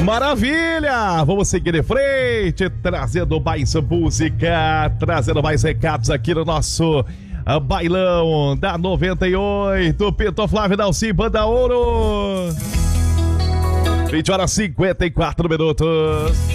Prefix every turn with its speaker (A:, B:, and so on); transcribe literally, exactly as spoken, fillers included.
A: Maravilha! Vamos seguir em frente, trazendo mais música, trazendo mais recados aqui no nosso uh, bailão da noventa e oito. Pinto Flávio Dalci, Banda Ouro. vinte horas e cinquenta e quatro minutos.